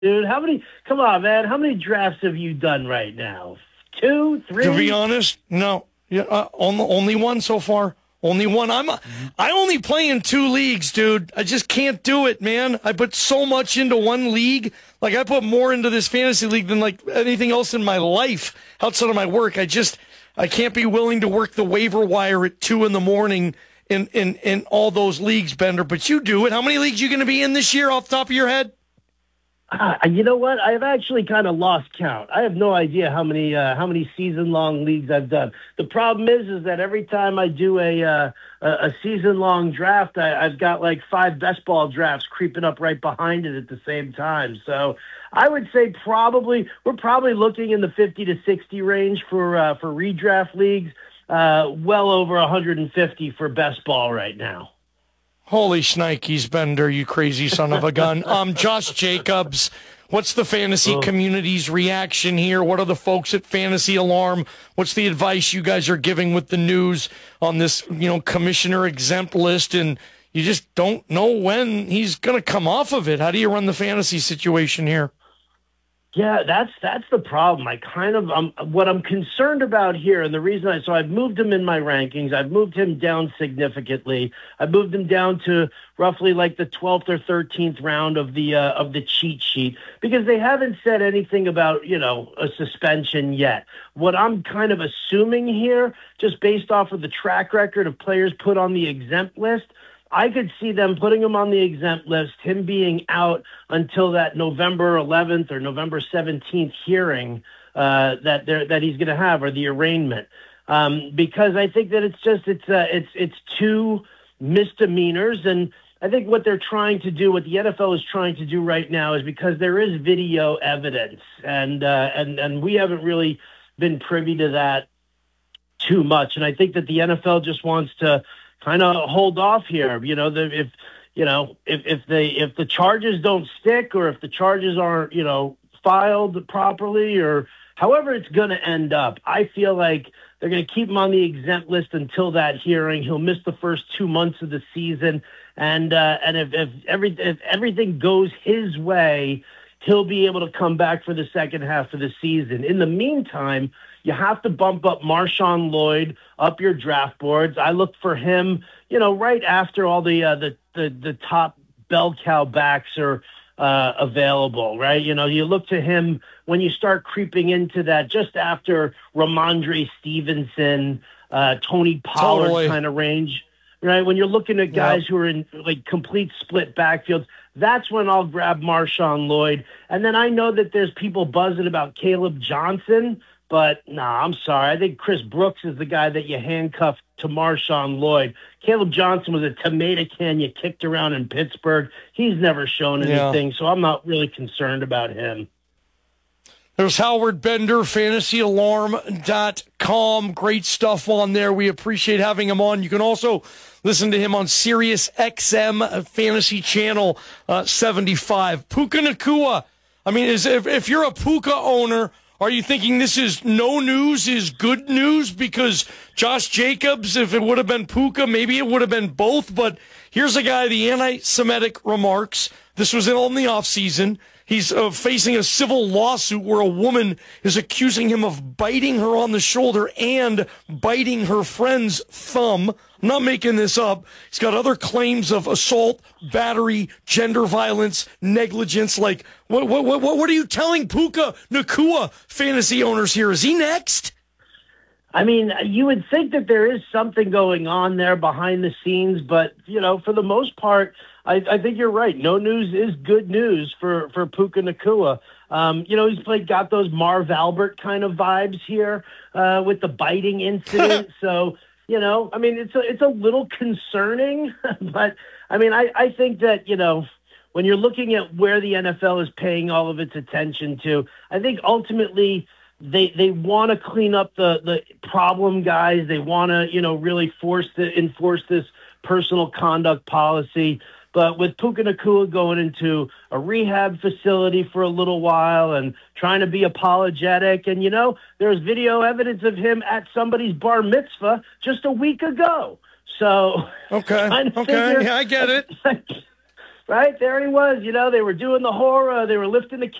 dude. How many? Come on, man. How many drafts have you done right now? Two, To be three? honest, no. Yeah, only one so far. Only one. I only play in two leagues, dude. I just can't do it, man. I put so much into one league. Like I put more into this fantasy league than like anything else in my life outside of my work. I can't be willing to work the waiver wire at 2 a.m. in all those leagues, Bender. But you do it. How many leagues are you going to be in this year off the top of your head? You know what? I've actually kind of lost count. I have no idea how many season-long leagues I've done. The problem is that every time I do a season-long draft, I've got like 5 best ball drafts creeping up right behind it at the same time. So I would say we're probably looking in the 50 to 60 range for redraft leagues. Well over 150 for best ball right now. Holy shnikes, Bender, you crazy son of a gun. Josh Jacobs, what's the fantasy community's reaction here? What are the folks at Fantasy Alarm? What's the advice you guys are giving with the news on this, commissioner exempt list? And you just don't know when he's going to come off of it. How do you run the fantasy situation here? Yeah, that's the problem. What I'm concerned about here, and the reason I've moved him in my rankings. I've moved him down significantly. I've moved him down to roughly like the 12th or 13th round of the cheat sheet because they haven't said anything about a suspension yet. What I'm kind of assuming here, just based off of the track record of players put on the exempt list, I could see them putting him on the exempt list, him being out until that November 11th or November 17th hearing that he's going to have, or the arraignment, because I think that it's two misdemeanors, and I think what they're trying to do, what the NFL is trying to do right now, is because there is video evidence, and we haven't really been privy to that too much, and I think that the NFL just wants to kind of hold off here. If the charges don't stick, or if the charges aren't, filed properly, or however it's going to end up, I feel like they're going to keep him on the exempt list until that hearing. He'll miss the first 2 months of the season. And if everything goes his way, he'll be able to come back for the second half of the season. In the meantime, you have to bump up Marshawn Lloyd up your draft boards. I look for him, right after all the top bell cow backs are available, right? You look to him when you start creeping into that just after Ramondre Stevenson, Tony Pollard kind of range, right? When you're looking at guys who are in like complete split backfields, that's when I'll grab Marshawn Lloyd. And then I know that there's people buzzing about Caleb Johnson, but I'm sorry. I think Chris Brooks is the guy that you handcuff to Marshawn Lloyd. Caleb Johnson was a tomato can you kicked around in Pittsburgh. He's never shown anything, so I'm not really concerned about him. There's Howard Bender, fantasyalarm.com. Great stuff on there. We appreciate having him on. You can also listen to him on Sirius XM Fantasy Channel 75. Puka Nacua. I mean, if you're a Puka owner, are you thinking this is no news is good news? Because Josh Jacobs, if it would have been Puka, maybe it would have been both. But here's a guy, the anti-Semitic remarks. This was in the offseason. He's facing a civil lawsuit where a woman is accusing him of biting her on the shoulder and biting her friend's thumb. I'm not making this up. He's got other claims of assault, battery, gender violence, negligence. Like, what are you telling Puka Nacua fantasy owners here? Is he next? I mean, you would think that there is something going on there behind the scenes, but, for the most part, I think you're right. No news is good news for Puka Nacua. He's got those Marv Albert kind of vibes here with the biting incident. So, it's a little concerning, but I think that, when you're looking at where the NFL is paying all of its attention to, I think ultimately they want to clean up the problem guys. They want to, really enforce this personal conduct policy. But with Puka Nacua going into a rehab facility for a little while and trying to be apologetic, and, there's video evidence of him at somebody's bar mitzvah just a week ago. So, okay, yeah, I get it. Right there he was. They were doing the horror. They were lifting the